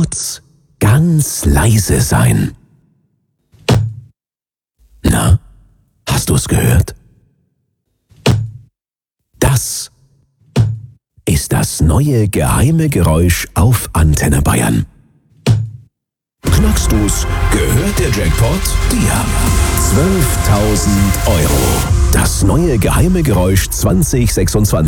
kurz ganz leise sein. Na, hast du es gehört? Das ist das neue geheime Geräusch auf Antenne Bayern. Knackst du's? Gehört der Jackpot dir? 12.000 Euro. Das neue geheime Geräusch 2026.